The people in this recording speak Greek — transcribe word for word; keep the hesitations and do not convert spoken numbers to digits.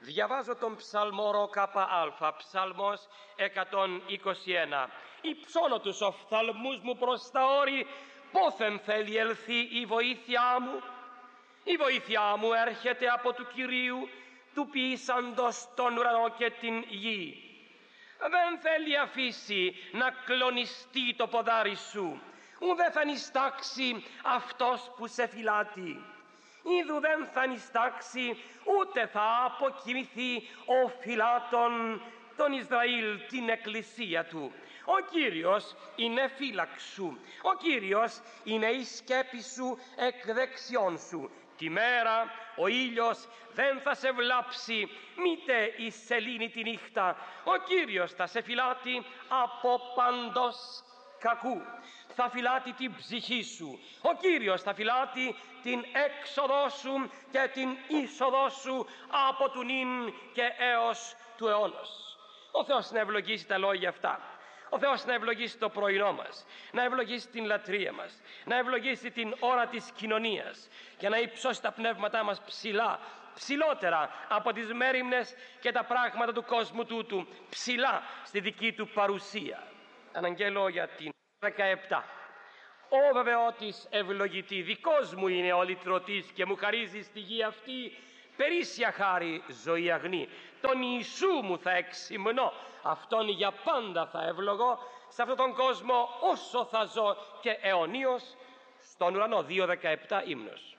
Διαβάζω τον ψαλμόρο ΚΑ, ψαλμός εκατόν είκοσι ένα. «Υψώνω τους οφθαλμούς μου προς τα όρη, πόθεν θέλει ελθεί η βοήθειά μου. Η βοήθειά μου έρχεται από του Κυρίου, του ποιήσαντος τον ουρανό και την γη. Δεν θέλει αφήσει να κλονιστεί το ποδάρι σου, ουδέ θα νηστάξει αυτός που σε φυλάτει. Ιδου δεν θα νηστάξει, ούτε θα αποκοιμηθεί ο φυλάτων τον Ισραήλ την εκκλησία του. Ο Κύριος είναι φύλαξ σου, ο Κύριος είναι η σκέπη σου εκ δεξιών σου. Τη μέρα ο ήλιος δεν θα σε βλάψει, μήτε η σελήνη τη νύχτα. Ο Κύριος θα σε φυλάτει από παντός κακού. Θα φυλάτει την ψυχή σου. Ο Κύριος θα φυλάτει την έξοδό σου και την είσοδό σου από του νυν και έως του αιώνος». Ο Θεός να ευλογήσει τα λόγια αυτά. Ο Θεός να ευλογήσει το πρωινό μας, να ευλογήσει την λατρεία μας, να ευλογήσει την ώρα της κοινωνίας και να υψώσει τα πνεύματά μας ψηλά, ψηλότερα από τις μέριμνες και τα πράγματα του κόσμου τούτου, ψηλά στη δική του παρουσία. Αναγγέλω για την δεκαεπτά. «Ω βεβαιότης ευλογητή, δικός μου είναι ο λυτρωτής και μου χαρίζει στη γη αυτή περίσσια χάρη ζωή αγνή. Τον Ιησού μου θα εξυμνώ, αυτόν για πάντα θα ευλογώ, σε αυτόν τον κόσμο όσο θα ζω και αιωνίως». Στον ουρανό δύο δεκαεπτά ύμνος.